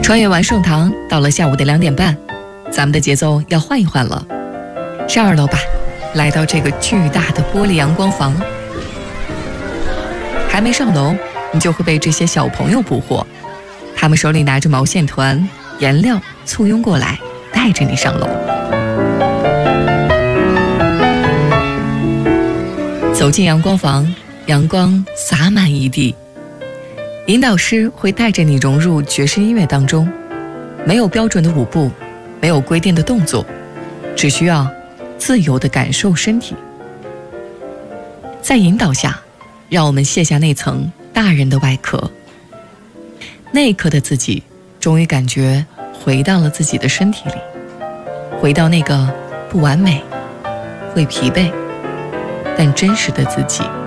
穿越完盛唐，到了下午的2点半，咱们的节奏要换一换了。上2楼吧，来到这个巨大的玻璃阳光房。还没上楼，你就会被这些小朋友捕获，他们手里拿着毛线团、颜料，簇拥过来，带着你上楼。走进阳光房，阳光洒满一地，引导师会带着你融入爵士音乐当中，没有标准的舞步，没有规定的动作，只需要自由地感受身体。在引导下，让我们卸下那层大人的外壳。那一刻的自己，终于感觉回到了自己的身体里，回到那个不完美、会疲惫但真实的自己。